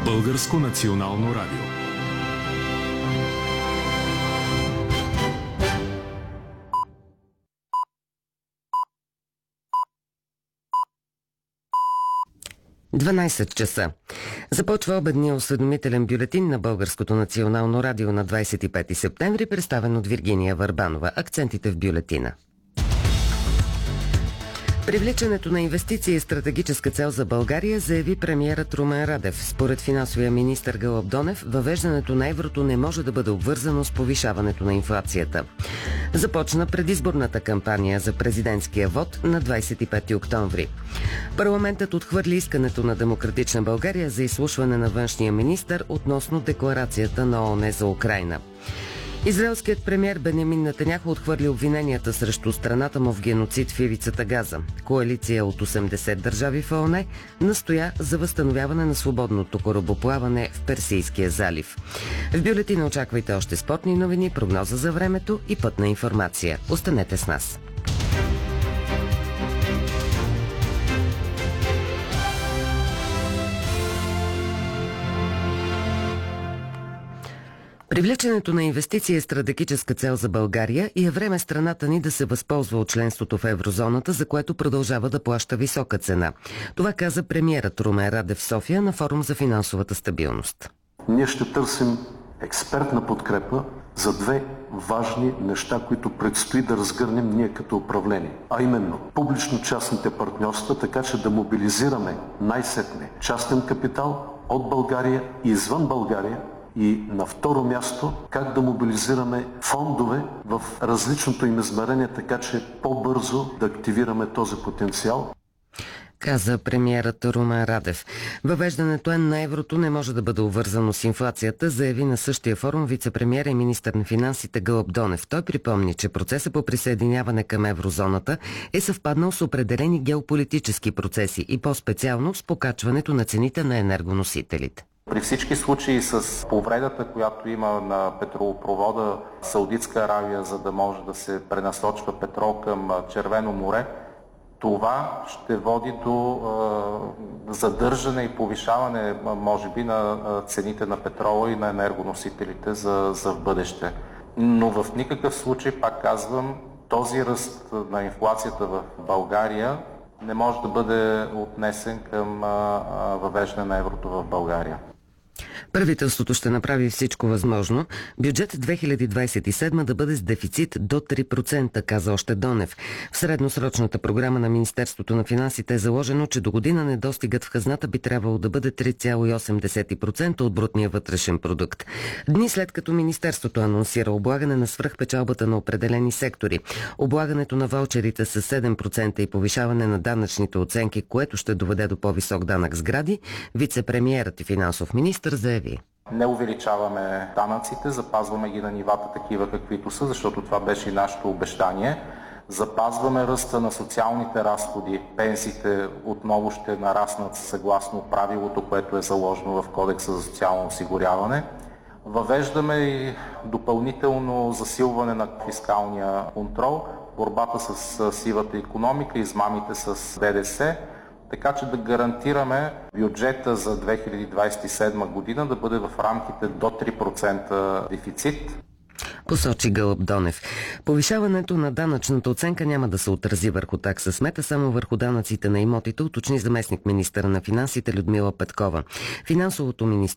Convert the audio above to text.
Българско национално радио. Часа. Започва обедния осведомителен бюлетин на Българското национално радио на 25 септември, представен от Виргиния Върбанова. Акцентите в бюлетина. Привличането на инвестиции е стратегическа цел за България, заяви премиерът Румен Радев. Според финансовия министър Гълъб Донев, въвеждането на еврото не може да бъде обвързано с повишаването на инфлацията. Започна предизборната кампания за президентския вод на 25 октомври. Парламентът отхвърли искането на Демократична България за изслушване на външния министър относно декларацията на ООН за Украйна. Израелският премиер Бенямин Нетаняху отхвърли обвиненията срещу страната му в геноцид в ивицата Газа. Коалиция от 80 държави в ООН настоя за възстановяване на свободното корабоплаване в Персийския залив. В бюлетина очаквайте още спортни новини, прогноза за времето и пътна информация. Останете с нас. Привличането на инвестиции е стратегическа цел за България и е време страната ни да се възползва от членството в еврозоната, за което продължава да плаща висока цена. Това каза премиерът Румен Радев в София на форум за финансовата стабилност. Ние ще търсим експертна подкрепа за две важни неща, които предстои да разгърнем ние като управление. А именно публично-частните партньорства, така че да мобилизираме най-сетне частен капитал от България и извън България. И на второ място, как да мобилизираме фондове в различното им измерение, така че по-бързо да активираме този потенциал. Каза премиерът Румен Радев. Въвеждането на еврото не може да бъде обвързано с инфлацията, заяви на същия форум вицепремиер и министър на финансите Гълъб Донев. Той припомни, че процесът по присъединяване към еврозоната е съвпаднал с определени геополитически процеси и по-специално с покачването на цените на енергоносителите. При всички случаи с повредата, която има на петролопровода Саудитска Аравия, за да може да се пренасочва петрол към Червено море, това ще води до задържане и повишаване, може би, на цените на петрола и на енергоносителите за в бъдеще. Но в никакъв случай, пак казвам, този ръст на инфлацията в България не може да бъде отнесен към въвеждане на еврото в България. Правителството ще направи всичко възможно бюджет 2027 да бъде с дефицит до 3%, каза още Донев. В средносрочната програма на Министерството на финансите е заложено, че до година недостигът в хазната би трябвало да бъде 3,8% от брутния вътрешен продукт. Дни след като Министерството анонсира облагане на свръхпечалбата на определени сектори, облагането на ваучерите с 7% и повишаване на данъчните оценки, което ще доведе до по-висок данък сгради, вицепремиерът и финансов министър заяви. Не увеличаваме данъците, запазваме ги на нивата такива каквито са, защото това беше и нашето обещание. Запазваме ръста на социалните разходи, пенсиите отново ще нараснат съгласно правилото, което е заложено в Кодекса за социално осигуряване. Въвеждаме и допълнително засилване на фискалния контрол, борбата с сивата икономика, измамите с ДДС, така че да гарантираме бюджета за 2027 година да бъде в рамките до 3% дефицит. Посочи Гълъб Донев. Повишаването на данъчната оценка няма да се отрази върху такса смет, а само върху данъците на имотите, уточни заместник министъра на финансите Людмила Петкова. Финансовото